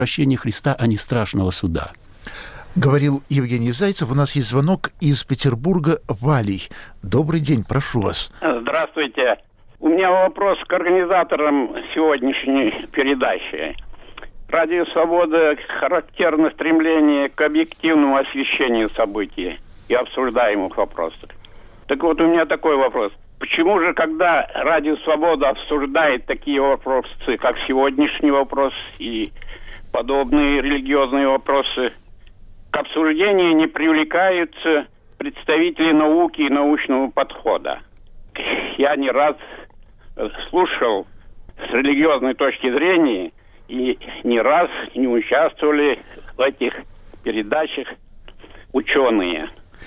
прощения Христа, а не страшного суда. Говорил Евгений Зайцев. У нас есть звонок из Петербурга. Валий. Добрый день, прошу вас. Здравствуйте. У меня вопрос к организаторам сегодняшней передачи. Радио «Свобода» характерно стремление к объективному освещению событий и обсуждаемых вопросов. Так вот, у меня такой вопрос. Почему же, когда Радио «Свобода» обсуждает такие вопросы, как сегодняшний вопрос и подобные религиозные вопросы, к обсуждению не привлекаются представители науки и научного подхода? Я не раз слушал с религиозной точки зрения, и не раз не участвовали в этих передачах ученые.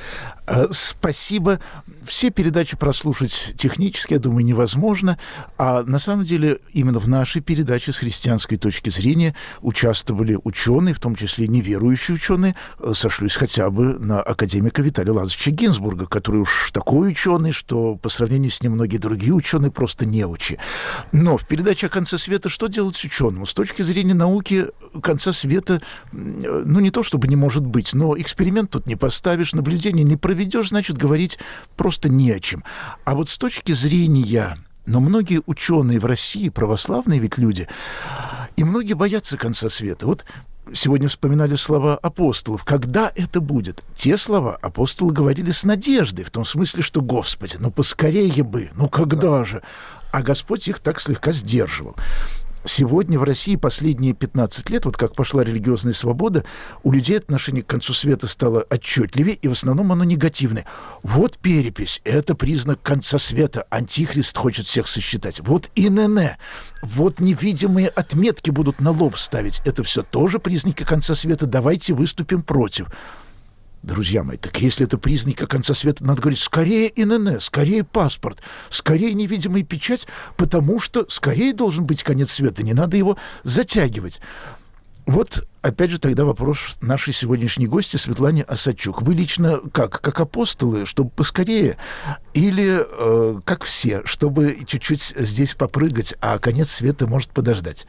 Спасибо. Все передачи прослушать технически, я думаю, невозможно. А на самом деле именно в нашей передаче с христианской точки зрения участвовали ученые, в том числе неверующие ученые. Сошлюсь хотя бы на академика Виталия Лазаревича Гинзбурга, который уж такой ученый, что по сравнению с ним многие другие ученые просто неучи. Но в передаче о конце света что делать ученому? С точки зрения науки конца света, ну, не то чтобы не может быть, но эксперимент тут не поставишь, наблюдение не проведешь, значит, говорить просто не о чем. А вот с точки зрения... Но многие ученые в России, православные ведь люди, и многие боятся конца света. Вот сегодня вспоминали слова апостолов. Когда это будет? Те слова апостолы говорили с надеждой, в том смысле, что, Господи, ну поскорее бы, ну когда же? А Господь их так слегка сдерживал. Сегодня в России последние 15 лет, вот как пошла религиозная свобода, у людей отношение к концу света стало отчетливее, и в основном оно негативное. Вот перепись, это признак конца света, антихрист хочет всех сосчитать. Вот ИНН, вот невидимые отметки будут на лоб ставить. Это все тоже признаки конца света, давайте выступим против. Друзья мои, так если это признаки конца света, надо говорить, скорее ИНН, скорее паспорт, скорее невидимая печать, потому что скорее должен быть конец света, не надо его затягивать. Вот, опять же, тогда вопрос нашей сегодняшней гости Светлане Осадчук. Вы лично как апостолы, чтобы поскорее, или как все, чтобы чуть-чуть здесь попрыгать, а конец света может подождать?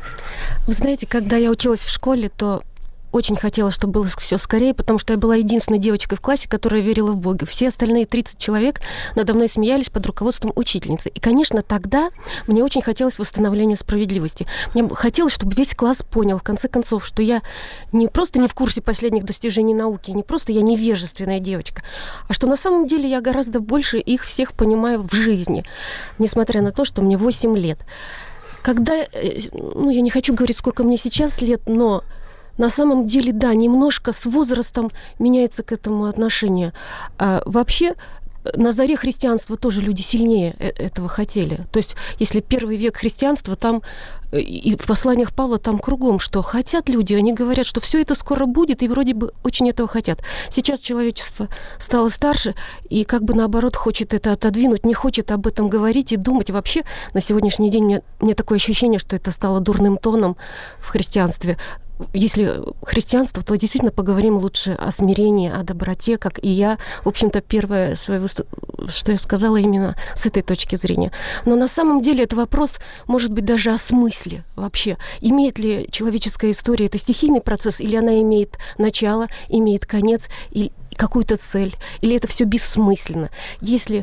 Вы знаете, когда я училась в школе, то очень хотела, чтобы было все скорее, потому что я была единственной девочкой в классе, которая верила в Бога. Все остальные 30 человек надо мной смеялись под руководством учительницы. И, конечно, тогда мне очень хотелось восстановления справедливости. Мне хотелось, чтобы весь класс понял, в конце концов, что я не просто не в курсе последних достижений науки, не просто я невежественная девочка, а что на самом деле я гораздо больше их всех понимаю в жизни, несмотря на то, что мне 8 лет. Когда, ну, я не хочу говорить, сколько мне сейчас лет, но на самом деле, да, немножко с возрастом меняется к этому отношение. Вообще, на заре христианства тоже люди сильнее этого хотели. То есть, если первый век христианства, там и в посланиях Павла там кругом, что хотят люди, они говорят, что все это скоро будет, и вроде бы очень этого хотят. Сейчас человечество стало старше, и как бы наоборот хочет это отодвинуть, не хочет об этом говорить и думать. Вообще, на сегодняшний день мне такое ощущение, что это стало дурным тоном в христианстве. Если христианство, то действительно поговорим лучше о смирении, о доброте, как и я. В общем-то, первое, что я сказала именно с этой точки зрения. Но на самом деле это вопрос, может быть, даже о смысле вообще. Имеет ли человеческая история это стихийный процесс, или она имеет начало, имеет конец, или какую-то цель, или это все бессмысленно? Если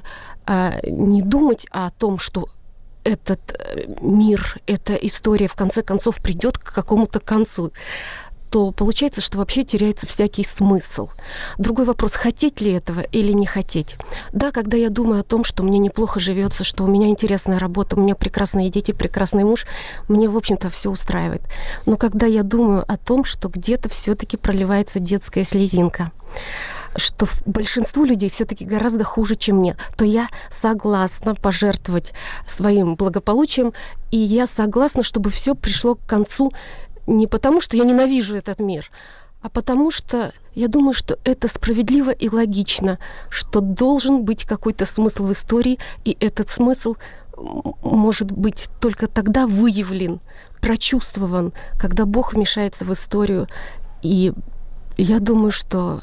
не думать о том, что этот мир, эта история в конце концов придет к какому-то концу, то получается, что вообще теряется всякий смысл. Другой вопрос, хотеть ли этого или не хотеть. Да, когда я думаю о том, что мне неплохо живется, что у меня интересная работа, у меня прекрасные дети, прекрасный муж, мне, в общем-то, все устраивает. Но когда я думаю о том, что где-то все-таки проливается детская слезинка, что большинству людей все-таки гораздо хуже, чем мне, то я согласна пожертвовать своим благополучием, и я согласна, чтобы все пришло к концу не потому, что я ненавижу этот мир, а потому что я думаю, что это справедливо и логично, что должен быть какой-то смысл в истории, и этот смысл может быть только тогда выявлен, прочувствован, когда Бог вмешается в историю. И я думаю, что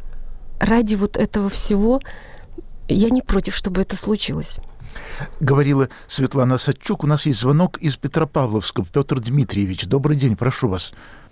ради вот этого всего я не против, чтобы это случилось. Говорила Светлана Осадчук. У нас есть звонок из Петропавловска. Петр Дмитриевич, добрый день, прошу вас.